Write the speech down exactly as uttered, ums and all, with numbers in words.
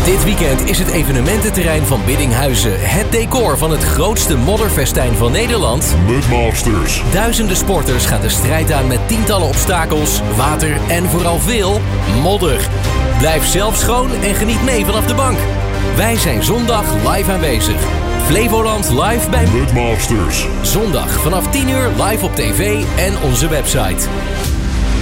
Dit weekend is het evenemententerrein van Biddinghuizen het decor van het grootste modderfestijn van Nederland. Mudmasters. Duizenden sporters gaan de strijd aan met tientallen obstakels, water en vooral veel modder. Blijf zelf schoon en geniet mee vanaf de bank. Wij zijn zondag live aanwezig. Flevoland live bij Mudmasters. Zondag vanaf tien uur live op tv en onze website.